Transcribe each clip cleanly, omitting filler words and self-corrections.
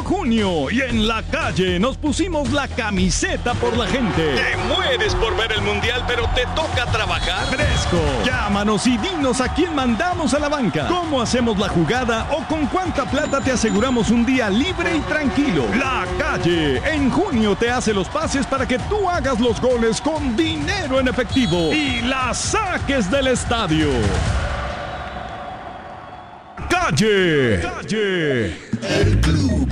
junio y en la calle nos pusimos la camiseta por la gente. Te mueres por ver el mundial, pero te toca trabajar. Fresco. Llámanos y dinos a quién mandamos a la banca, cómo hacemos la jugada o con cuánta plata te aseguramos un día libre y tranquilo. La calle en junio te hace los pases para que tú hagas los goles con dinero en efectivo y la saques del estadio. Calle. El club.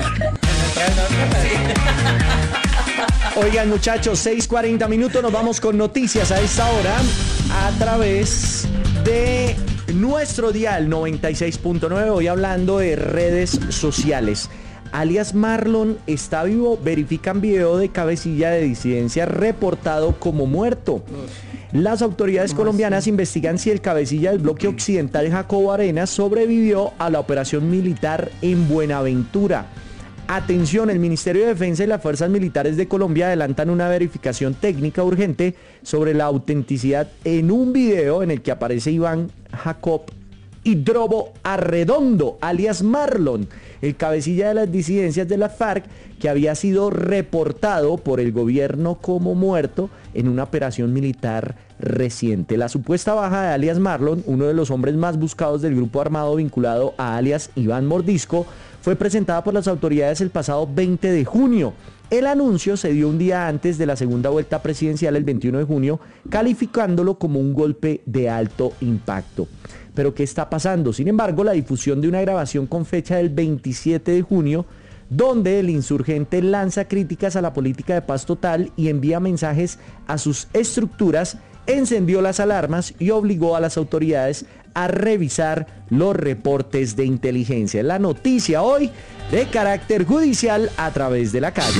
Oigan, muchachos, 6:40 minutos, nos vamos con noticias a esta hora a través de nuestro dial 96.9. Hoy hablando de redes sociales. Alias Marlon está vivo, verifican video de cabecilla de disidencia reportado como muerto. Las autoridades colombianas investigan si el cabecilla del bloque occidental Jacobo Arenas sobrevivió a la operación militar en Buenaventura. Atención, el Ministerio de Defensa y las Fuerzas Militares de Colombia adelantan una verificación técnica urgente sobre la autenticidad en un video en el que aparece Iván Jacob Hidrobo Arredondo, alias Marlon, el cabecilla de las disidencias de la FARC, que había sido reportado por el gobierno como muerto en una operación militar reciente. La supuesta baja de alias Marlon, uno de los hombres más buscados del grupo armado vinculado a alias Iván Mordisco, fue presentada por las autoridades el pasado 20 de junio. El anuncio se dio un día antes de la segunda vuelta presidencial, el 21 de junio, calificándolo como un golpe de alto impacto. Pero ¿qué está pasando? Sin embargo, la difusión de una grabación con fecha del 27 de junio, donde el insurgente lanza críticas a la política de paz total y envía mensajes a sus estructuras, encendió las alarmas y obligó a las autoridades a revisar los reportes de inteligencia. La noticia hoy de carácter judicial a través de la calle.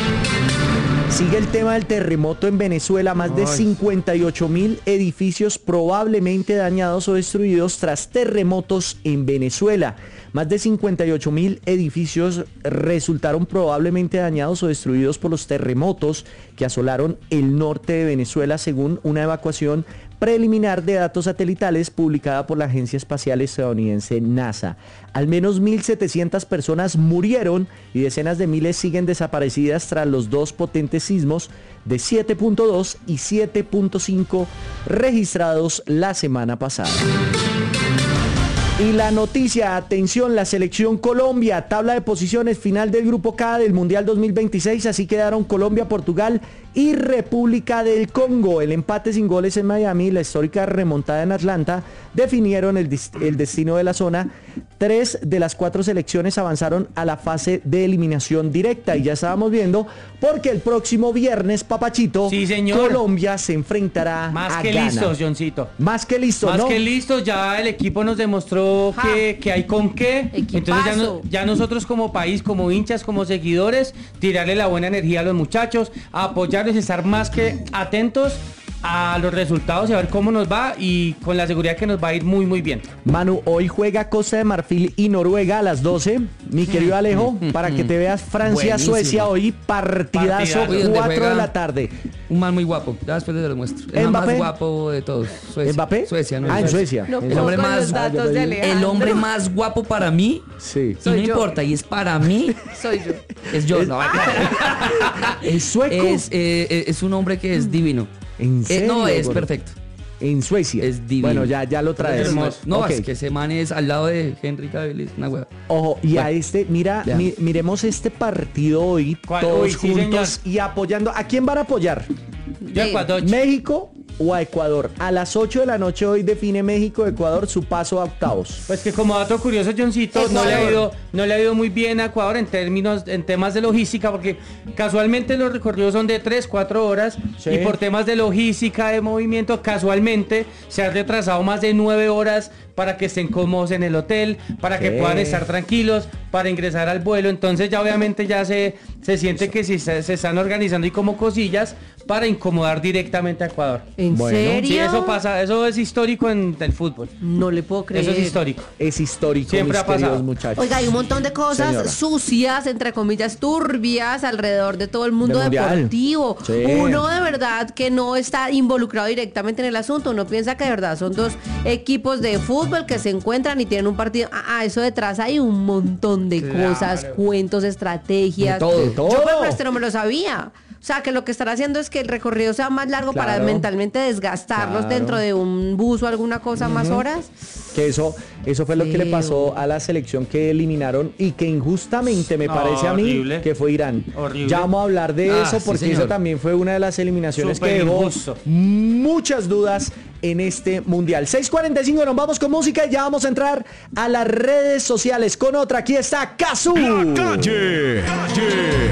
Sigue el tema del terremoto en Venezuela. Más de 58.000 edificios probablemente dañados o destruidos tras terremotos en Venezuela. Más de 58.000 edificios resultaron probablemente dañados o destruidos por los terremotos que asolaron el norte de Venezuela, según una evacuación preliminar de datos satelitales publicada por la Agencia Espacial Estadounidense NASA. Al menos 1.700 personas murieron y decenas de miles siguen desaparecidas tras los dos potentes sismos de 7.2 y 7.5 registrados la semana pasada. Y la noticia, atención, la selección Colombia, tabla de posiciones final del grupo K del Mundial 2026, así quedaron Colombia, Portugal y República del Congo. El empate sin goles en Miami y la histórica remontada en Atlanta definieron el destino de la zona. 3 de las 4 selecciones avanzaron a la fase de eliminación directa y ya estábamos viendo porque el próximo viernes, papachito, sí, señor, Colombia se enfrentará más a que Ghana. listos, Johncito. Más que listos, más ¿no? que listos, ya el equipo nos demostró que hay con qué. Equipazo. Entonces ya nosotros como país, como hinchas, como seguidores, tirarle la buena energía a los muchachos, a apoyarles, estar más que atentos a los resultados y a ver cómo nos va, y con la seguridad que nos va a ir muy muy bien. Manu, hoy juega Costa de Marfil y Noruega a las 12, mi querido Alejo, para que te veas Francia-Suecia hoy, partidazo, 4 de la tarde. Un man muy guapo, ya después te lo muestro. El man más guapo de todos. Suecia. ¿Mbappé? Suecia, ¿no? En Suecia. No el hombre más, el hombre más guapo para mí. Sí. Y no importa, y es para mí. Soy yo. Es yo. No, ¿Es sueco? Es un hombre que es divino. ¿En serio? No, es perfecto. En Suecia. Es divino. Bueno, ya lo traes. No, Okay. es que ese man es al lado de Henry Cavill, es una hueá. Ojo, y bueno, a este, mira, miremos este partido hoy, todos sí, juntos señor, y apoyando. ¿A quién van a apoyar? Yo Ecuador. ¿México o a Ecuador? A las 8 de la noche hoy define México-Ecuador su paso a octavos. Pues que como dato curioso, Johncito, no le ha ido muy bien a Ecuador en temas de logística, porque casualmente los recorridos son de 3-4 horas, sí, y por temas de logística, de movimiento, casualmente se ha retrasado más de 9 horas para que estén cómodos en el hotel, para que puedan estar tranquilos, para ingresar al vuelo. Entonces ya obviamente ya se siente que se están organizando y como cosillas para incomodar directamente a Ecuador. ¿En serio? Sí, eso pasa, eso es histórico en el fútbol. No le puedo creer. Eso es histórico. Es histórico, Siempre mis ha pasado. queridos muchachos. Oiga, hay un montón de cosas Señora. sucias, entre comillas, turbias alrededor de todo el mundo Del mundial. deportivo. Sí. Uno de verdad que no está involucrado directamente en el asunto. Uno piensa que de verdad son dos equipos de fútbol fútbol, que se encuentran y tienen un partido. Eso detrás hay un montón de cosas, cuentos, estrategias. De todo. Yo, por ejemplo, este no me lo sabía. O sea, que lo que están haciendo es que el recorrido sea más largo para mentalmente desgastarlos dentro de un bus o alguna cosa más horas. Que eso fue lo que le pasó a la selección que eliminaron y que injustamente me parece a mí horrible. que fue Irán. Horrible. Ya vamos a hablar de eso sí, porque señor. eso también fue una de las eliminaciones que dejó Superinjusto. muchas dudas en este mundial. 6:45, nos vamos con música y ya vamos a entrar a las redes sociales con otra. Aquí está Cazzu. La calle.